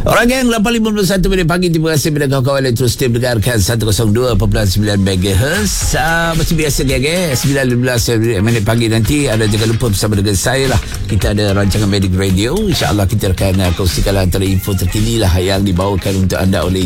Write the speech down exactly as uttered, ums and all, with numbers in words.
Orang yang lapan lima puluh satu minit pagi. Terima kasih kepada kawan-kawan yang terus setia mendengarkan seratus dua perpuluhan sembilan megahertz. uh, Macam biasa geng eh sembilan belas minit pagi nanti ada, jangan lupa bersama dengan saya lah, kita ada rancangan Medik Radio. InsyaAllah kita akan uh, kongsikan antara info terkini lah yang dibawakan untuk anda oleh